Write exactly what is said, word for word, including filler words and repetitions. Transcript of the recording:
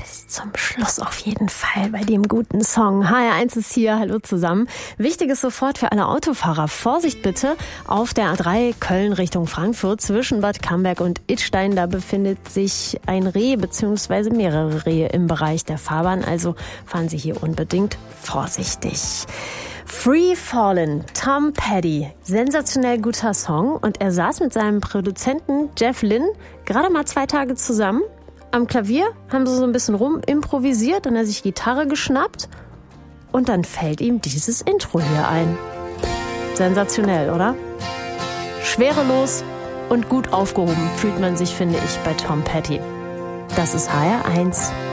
bis zum Schluss auf jeden Fall bei dem guten Song. H R eins ist hier, hallo zusammen. Wichtiges sofort für alle Autofahrer. Vorsicht bitte auf der A drei Köln Richtung Frankfurt zwischen Bad Camberg und Idstein. Da befindet sich ein Reh bzw. mehrere Rehe im Bereich der Fahrbahn. Also fahren Sie hier unbedingt vorsichtig. Free Fallin', Tom Petty. Sensationell guter Song. Und er saß mit seinem Produzenten Jeff Lynne gerade mal zwei Tage zusammen. Am Klavier haben sie so ein bisschen rum improvisiert, dann hat er sich Gitarre geschnappt und dann fällt ihm dieses Intro hier ein. Sensationell, oder? Schwerelos und gut aufgehoben fühlt man sich, finde ich, bei Tom Petty. Das ist H R eins.